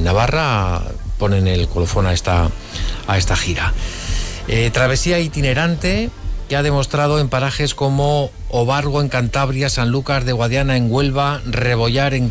Navarra ponen el colofón a esta gira. Travesía itinerante que ha demostrado en parajes como Obargo en Cantabria, Sanlúcar de Guadiana en Huelva, Rebollar en